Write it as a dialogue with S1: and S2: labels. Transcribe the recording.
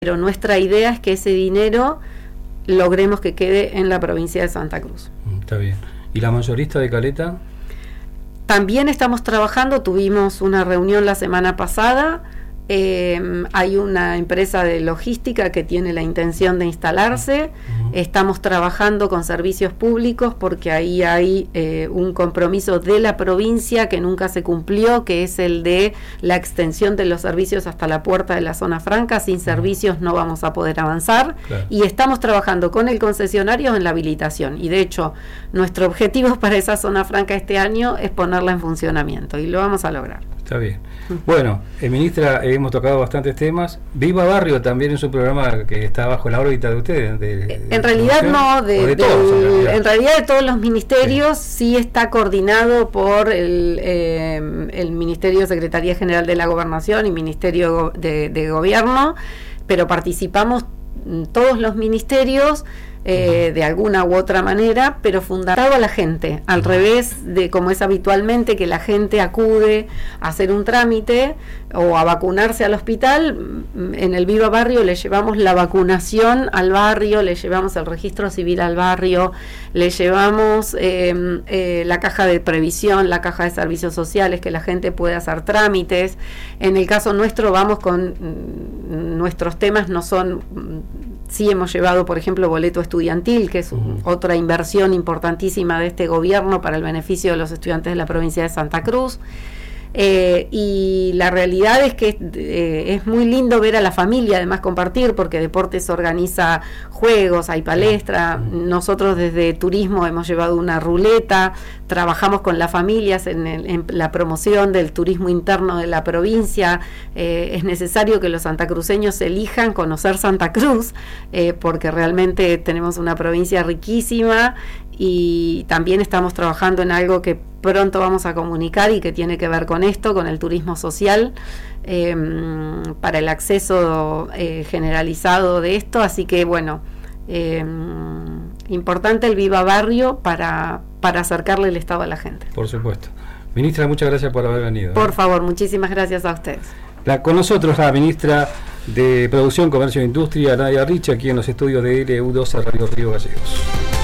S1: pero nuestra idea es que ese dinero logremos que quede en la provincia de Santa Cruz.
S2: Está bien. ¿Y la mayorista de Caleta?
S1: También estamos trabajando, tuvimos una reunión la semana pasada, hay una empresa de logística que tiene la intención de instalarse, estamos trabajando con servicios públicos porque ahí hay un compromiso de la provincia que nunca se cumplió, que es el de la extensión de los servicios hasta la puerta de la zona franca. Sin servicios no vamos a poder avanzar, claro. Y estamos trabajando con el concesionario en la habilitación, y de hecho nuestro objetivo para esa zona franca este año es ponerla en funcionamiento y lo vamos a lograr.
S2: Está bien. Bueno, ministra, hemos tocado bastantes temas. Viva Barrio también es un programa que está bajo la órbita de ustedes. En
S1: realidad no, en realidad de todos los ministerios, sí está coordinado por el Ministerio Secretaría General de la Gobernación y Ministerio de Gobierno, pero participamos todos los ministerios de alguna u otra manera, pero fundamentado a la gente, al revés de como es habitualmente, que la gente acude a hacer un trámite o a vacunarse al hospital. En el Viva Barrio le llevamos la vacunación al barrio, le llevamos el registro civil al barrio, le llevamos la caja de previsión, la caja de servicios sociales, que la gente pueda hacer trámites. En el caso nuestro vamos con nuestros temas, no son, sí hemos llevado por ejemplo boleto estudiantil, que es otra inversión importantísima de este gobierno para el beneficio de los estudiantes de la provincia de Santa Cruz. Y la realidad es que es muy lindo ver a la familia además compartir, porque Deportes organiza juegos, hay palestra, nosotros desde turismo hemos llevado una ruleta, trabajamos con las familias en la promoción del turismo interno de la provincia. Es necesario que los santacruceños elijan conocer Santa Cruz, porque realmente tenemos una provincia riquísima, y también estamos trabajando en algo que pronto vamos a comunicar y que tiene que ver con esto, con el turismo social, para el acceso generalizado de esto. Así que bueno, importante el Viva Barrio para acercarle el Estado a la gente.
S2: Por supuesto. Ministra, muchas gracias por haber venido.
S1: Por favor, muchísimas gracias a ustedes.
S2: Con nosotros la ministra de Producción, Comercio e Industria, Nadia Rich, aquí en los estudios de LU12 Radio Río Gallegos.